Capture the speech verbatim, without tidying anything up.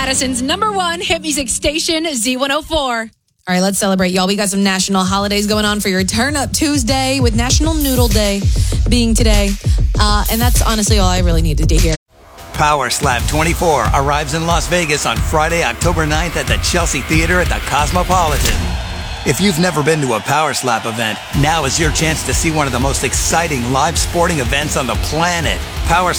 Madison's number one hit music station, Z one oh four. All right, let's celebrate, y'all. We got some national holidays going on for your Turn Up Tuesday with National Noodle Day being today. Uh, and that's honestly all I really needed to hear. Power Slap twenty-four arrives in Las Vegas on Friday, October ninth at the Chelsea Theater at the Cosmopolitan. If you've never been to a Power Slap event, now is your chance to see one of the most exciting live sporting events on the planet. Power